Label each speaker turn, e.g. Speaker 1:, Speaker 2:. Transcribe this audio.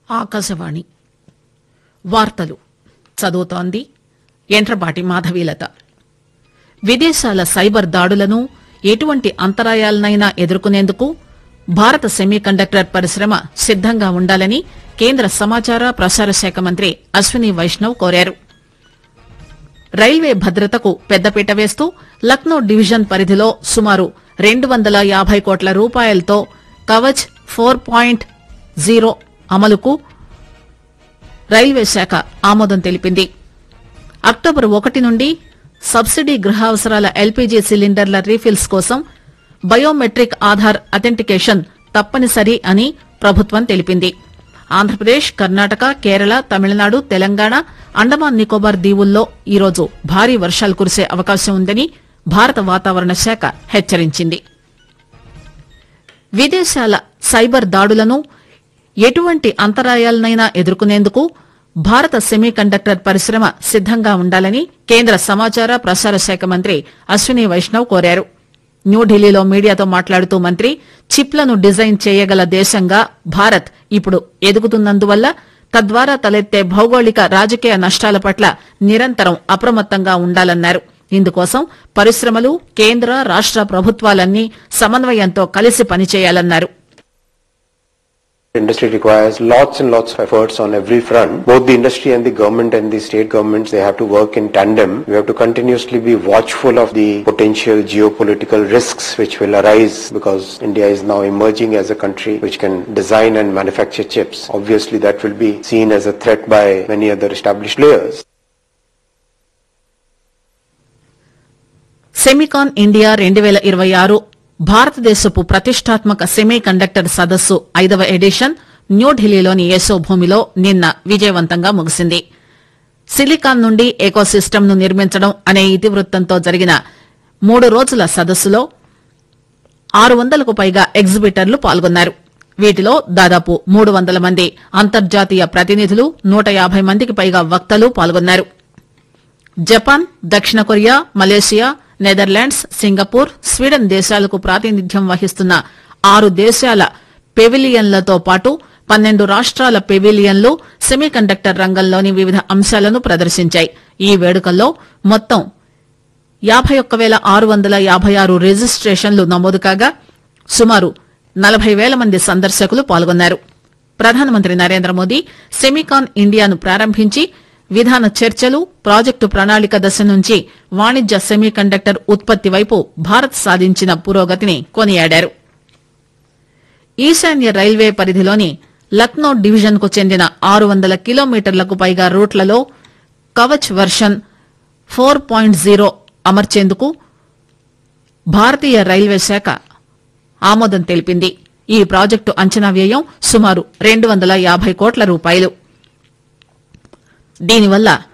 Speaker 1: ఆకాశవాణి వార్తలు చదువుతోంది ఎంట్రపాటి మాధవీలత. విదేశాల సైబర్ దాడులను ఎటువంటి అంతరాయాలనైనా ఎదుర్కొనేందుకు భారత సెమీకండక్టర్ పరిశ్రమ సిద్దంగా ఉండాలని కేంద్ర సమాచార ప్రసార శాఖ మంత్రి అశ్విని వైష్ణవ్ కోరారు. రైల్వే భద్రతకు పెద్దపీట వేస్తూ లక్నో డివిజన్ పరిధిలో సుమారు 250 కోట్ల రూపాయలతో కవచ్ 4.0 అమలుకు రైల్వే శాఖ ఆమోదం తెలిపింది. అక్టోబర్ 1 నుండి సబ్సిడీ గృహావసరాల ఎల్పీజీ సిలిండర్ల రీఫిల్స్ కోసం బయోమెట్రిక్ ఆధార్ అథెంటికేషన్ తప్పనిసరి అని ప్రభుత్వం తెలిపింది. ఆంధ్రప్రదేశ్, కర్ణాటక, కేరళ, తమిళనాడు, తెలంగాణ, అండమాన్ నికోబార్ దీవుల్లో ఈరోజు భారీ వర్షాలు కురిసే అవకాశం ఉందని భారత వాతావరణ శాఖ హెచ్చరించింది. విదేశాల సైబర్ దాడులను ఎటువంటి అంతరాయాలనైనా ఎదుర్కొనేందుకు భారత సెమీకండక్టర్ పరిశ్రమ సిద్దంగా ఉండాలని కేంద్ర సమాచార ప్రసార శాఖ మంత్రి అశ్విని వైష్ణవ్ కోరారు. న్యూఢిల్లీలో మీడియాతో మాట్లాడుతూ మంత్రి చిప్లను డిజైన్ చేయగల దేశంగా భారత్ ఇప్పుడు ఎదుగుతున్నందువల్ల తద్వారా తలెత్తే భౌగోళిక రాజకీయ నష్టాల పట్ల నిరంతరం అప్రమత్తంగా ఉండాలన్నారు. ఇందుకోసం పరిశ్రమలు, కేంద్ర రాష్ట ప్రభుత్వాలన్నీ సమన్వయంతో కలిసి పనిచేయాలన్నారు.
Speaker 2: Industry requires lots and lots of efforts on every front. Both the industry and the government and the state governments, they have to work in tandem. We have to continuously be watchful of the potential geopolitical risks which will arise because India is now emerging as a country which can design and manufacture chips. Obviously that will be seen as a threat by many other established players.
Speaker 1: SEMICON India 2026 భారతదేశపు ప్రతిష్టాత్మక semi conductor సదస్సు 5వ edition న్యూఢిల్లీలోని యశోభూమిలో నిన్న విజయవంతంగా ముగిసింది. Silicon నుండి ecosystem ను నిర్మించడం అనే ఇతివృత్తంతో జరిగిన 3 రోజుల సదస్సులో 600కు పైగా ఎగ్జిబిటర్లు పాల్గొన్నారు. వీటిలో దాదాపు 300 మంది అంతర్జాతీయ ప్రతినిధులు, 150 మందికి పైగా వక్తలు పాల్గొన్నారు. జపాన్, దక్షిణ Korea, Malaysia, Netherlands, Singapore, Sweden దేశాలకు ప్రాతినిధ్యం వహిస్తున్న 6 దేశాల పెవిలియన్లతో పాటు 12 రాష్ట్రాల పెవిలియన్లు సెమీకండక్టర్ రంగంలోని వివిధ అంశాలను ప్రదర్శించాయి. ఈ వేడుకల్లో మొత్తం 51,656 రిజిస్ట్రేషన్లు నమోదు కాగా సుమారు 40,000 మంది సందర్శకులు పాల్గొన్నారు. ప్రధానమంత్రి నరేంద్ర మోదీ సెమికాన్ ఇండియాను ప్రారంభించి విధాన చర్చలు, ప్రాజెక్టు ప్రణాళిక దశ నుంచి వాణిజ్య సెమీకండక్టర్ ఉత్పత్తి వైపు భారత్ సాధించిన పురోగతిని కొనియాడారు. ఈశాన్య రైల్వే పరిధిలోని లక్నో డివిజన్ కు చెందిన 600 కిలోమీటర్లకు పైగా రూట్లలో కవచ్ వర్షన్ 4.0 అమర్చేందుకు భారతీయ రైల్వే శాఖ ఆమోదం తెలిపింది. ఈ ప్రాజెక్టు అంచనా వ్యయం సుమారు 250 కోట్ల రూపాయలు. దీనివల్ల